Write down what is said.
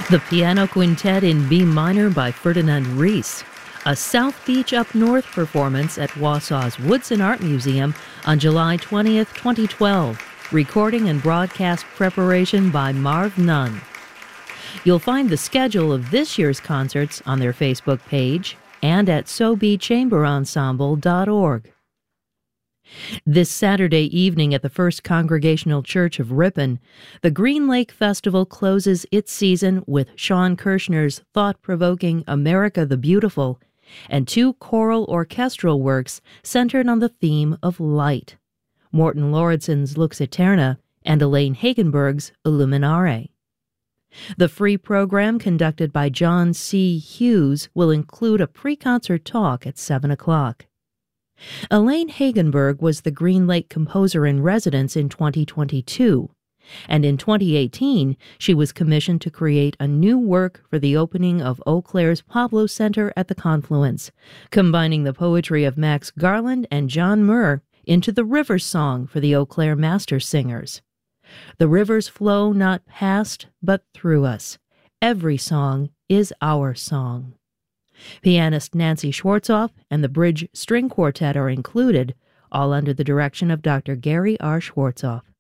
The Piano Quintet in B minor by Ferdinand Ries, a South Beach Up North performance at Wausau's Woodson Art Museum on July 20th, 2012. Recording and broadcast preparation by Marv Nunn. You'll find the schedule of this year's concerts on their Facebook page and at SoBeChamberensemble.org. This Saturday evening at the First Congregational Church of Ripon, the Green Lake Festival closes its season with Sean Kirshner's thought-provoking America the Beautiful and two choral orchestral works centered on the theme of light, Morton Lauridsen's Lux Aeterna and Elaine Hagenberg's Illuminare. The free program conducted by John C. Hughes will include a pre-concert talk at 7 o'clock. Elaine Hagenberg was the Green Lake composer in residence in 2022, and in 2018 she was commissioned to create a new work for the opening of Eau Claire's Pablo Center at the Confluence, combining the poetry of Max Garland and John Muir into the River Song for the Eau Claire Master Singers. The rivers flow not past, but through us. Every song is our song. Pianist Nancy Schwartzoff and the Bridge String Quartet are included, all under the direction of Dr. Gary R. Schwartzoff.